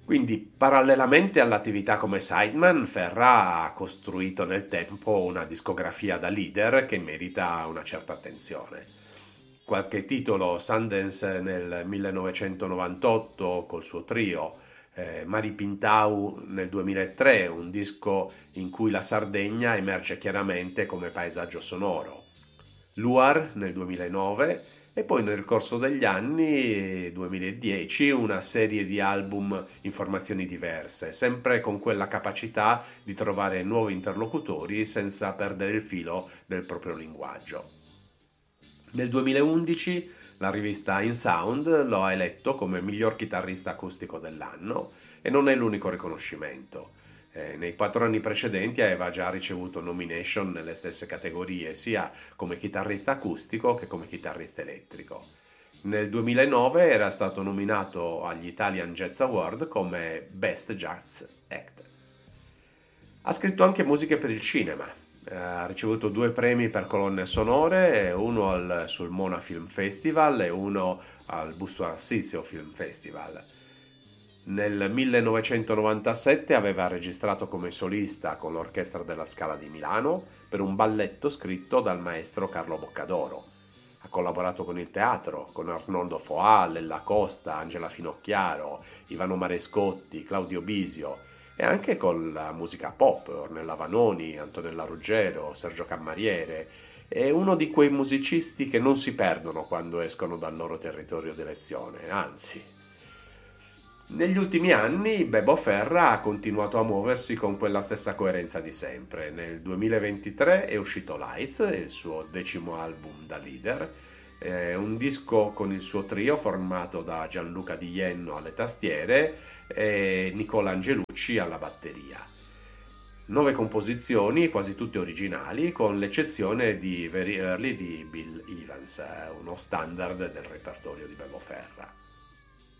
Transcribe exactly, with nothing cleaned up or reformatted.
Quindi, parallelamente all'attività come sideman, Ferra ha costruito nel tempo una discografia da leader che merita una certa attenzione. Qualche titolo: Sundance nel millenovecentonovantotto col suo trio, eh, Mari Pintau nel duemilatré, un disco in cui la Sardegna emerge chiaramente come paesaggio sonoro, Luar nel duemilanove e poi nel corso degli anni duemiladieci una serie di album in formazioni diverse, sempre con quella capacità di trovare nuovi interlocutori senza perdere il filo del proprio linguaggio. Nel duemilaundici la rivista In Sound lo ha eletto come miglior chitarrista acustico dell'anno e non è l'unico riconoscimento. Eh, nei quattro anni precedenti aveva già ricevuto nomination nelle stesse categorie, sia come chitarrista acustico che come chitarrista elettrico. Nel duemilanove era stato nominato agli Italian Jazz Award come Best Jazz Act. Ha scritto anche musiche per il cinema. Ha ricevuto due premi per colonne sonore, uno al Sulmona Film Festival e uno al Busto Arsizio Film Festival. Nel millenovecentonovantasette aveva registrato come solista con l'Orchestra della Scala di Milano per un balletto scritto dal maestro Carlo Boccadoro. Ha collaborato con il teatro, con Arnoldo Foà, Lella Costa, Angela Finocchiaro, Ivano Marescotti, Claudio Bisio e anche con la musica pop, Ornella Vanoni, Antonella Ruggero, Sergio Cammariere. È uno di quei musicisti che non si perdono quando escono dal loro territorio di elezione, anzi. Negli ultimi anni Bebo Ferra ha continuato a muoversi con quella stessa coerenza di sempre. Nel duemilaventitré è uscito Lights, il suo decimo album da leader, eh, un disco con il suo trio formato da Gianluca Di Jenno alle tastiere e Nicola Angelucci alla batteria. Nove composizioni, quasi tutte originali, con l'eccezione di Very Early di Bill Evans, uno standard del repertorio di Bebo Ferra.